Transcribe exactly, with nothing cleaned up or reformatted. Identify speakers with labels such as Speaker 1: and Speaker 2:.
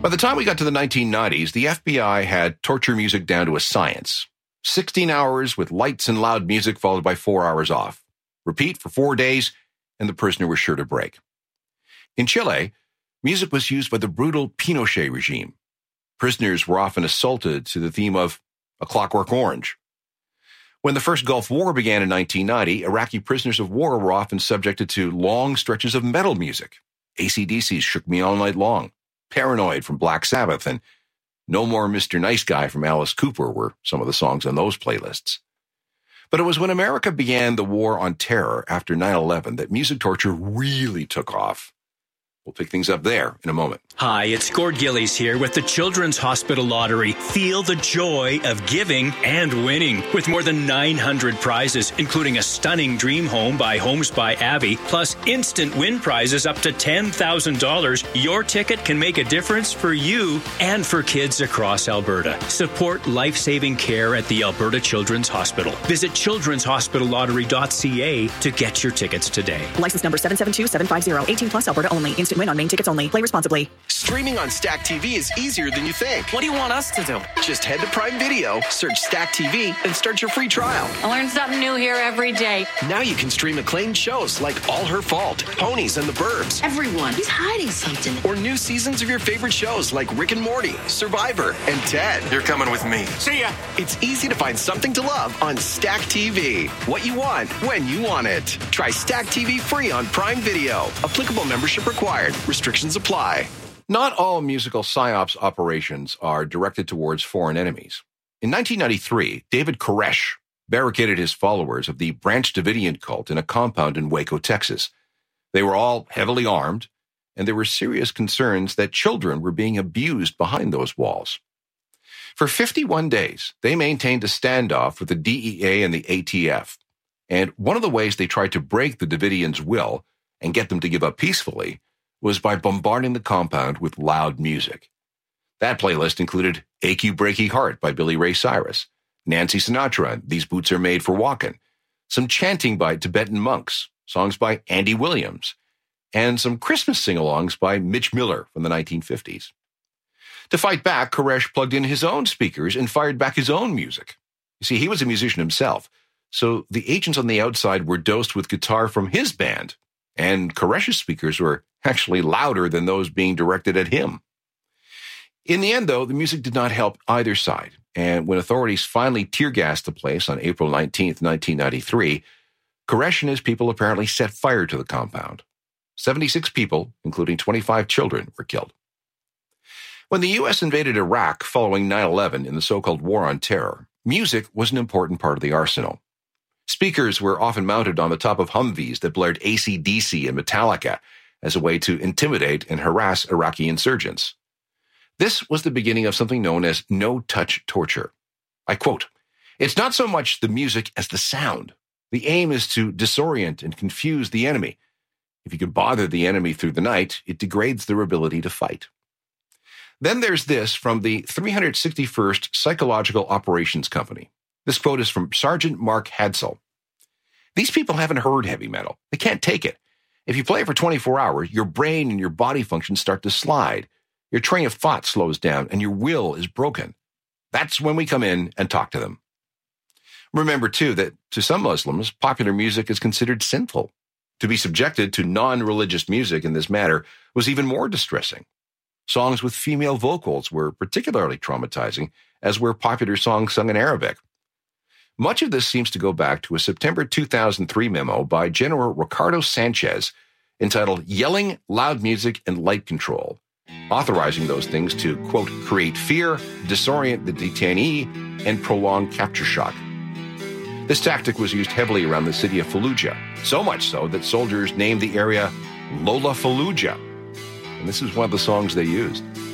Speaker 1: By the time we got to the nineteen nineties, the F B I had torture music down to a science. sixteen hours with lights and loud music followed by four hours off. Repeat for four days, and the prisoner was sure to break. In Chile, music was used by the brutal Pinochet regime. Prisoners were often assaulted to the theme of A Clockwork Orange. When the first Gulf War began in nineteen ninety, Iraqi prisoners of war were often subjected to long stretches of metal music. A C D C's Shook Me All Night Long, Paranoid from Black Sabbath, and No More Mister Nice Guy from Alice Cooper were some of the songs on those playlists. But it was when America began the war on terror after nine eleven that music torture really took off. We'll pick things up there in a moment.
Speaker 2: Hi, it's Gord Gillies here with the Children's Hospital Lottery. Feel the joy of giving and winning. With more than nine hundred prizes, including a stunning dream home by Homes by Abbey, plus instant win prizes up to ten thousand dollars, your ticket can make a difference for you and for kids across Alberta. Support life-saving care at the Alberta Children's Hospital. Visit children's hospital lottery dot c a to get your tickets today.
Speaker 3: License number seven seven two seven five zero. eighteen plus Alberta only. Instant win on main tickets only. Play responsibly.
Speaker 4: Streaming on Stack T V is easier than you think.
Speaker 5: What do you want us to do?
Speaker 4: Just head to Prime Video, search Stack T V, and start your free trial.
Speaker 6: I learn something new here every day.
Speaker 4: Now you can stream acclaimed shows like All Her Fault, Ponies and the Burbs.
Speaker 6: Everyone, he's hiding something.
Speaker 4: Or new seasons of your favorite shows like Rick and Morty, Survivor, and Ted.
Speaker 7: You're coming with me.
Speaker 5: See ya.
Speaker 4: It's easy to find something to love on Stack T V. What you want, when you want it. Try Stack T V free on Prime Video. Applicable membership required. Restrictions apply.
Speaker 1: Not all musical psyops operations are directed towards foreign enemies. In nineteen ninety-three, David Koresh barricaded his followers of the Branch Davidian cult in a compound in Waco, Texas. They were all heavily armed, and there were serious concerns that children were being abused behind those walls. For fifty-one days, they maintained a standoff with the D E A and the A T F, and one of the ways they tried to break the Davidians' will and get them to give up peacefully was by bombarding the compound with loud music. That playlist included Ache You Breaky Heart by Billy Ray Cyrus, Nancy Sinatra and These Boots Are Made for Walkin', some chanting by Tibetan monks, songs by Andy Williams, and some Christmas sing-alongs by Mitch Miller from the nineteen fifties. To fight back, Koresh plugged in his own speakers and fired back his own music. You see, he was a musician himself, so the agents on the outside were dosed with guitar from his band, and Koresh's speakers were actually louder than those being directed at him. In the end, though, the music did not help either side, and when authorities finally tear-gassed the place on April nineteenth, nineteen ninety-three, Koresh and his people apparently set fire to the compound. seventy-six people, including twenty-five children, were killed. When the U S invaded Iraq following nine eleven in the so-called War on Terror, music was an important part of the arsenal. Speakers were often mounted on the top of Humvees that blared A C D C and Metallica as a way to intimidate and harass Iraqi insurgents. This was the beginning of something known as no-touch torture. I quote, "It's not so much the music as the sound. The aim is to disorient and confuse the enemy. If you can bother the enemy through the night, it degrades their ability to fight." Then there's this from the three hundred sixty-first Psychological Operations Company. This quote is from Sergeant Mark Hadsell. "These people haven't heard heavy metal. They can't take it. If you play it for twenty-four hours, your brain and your body functions start to slide. Your train of thought slows down and your will is broken. That's when we come in and talk to them." Remember, too, that to some Muslims, popular music is considered sinful. To be subjected to non-religious music in this matter was even more distressing. Songs with female vocals were particularly traumatizing, as were popular songs sung in Arabic. Much of this seems to go back to a September two thousand three memo by General Ricardo Sanchez entitled Yelling, Loud Music, and Light Control, authorizing those things to, quote, create fear, disorient the detainee, and prolong capture shock. This tactic was used heavily around the city of Fallujah, so much so that soldiers named the area Lola Fallujah. And this is one of the songs they used.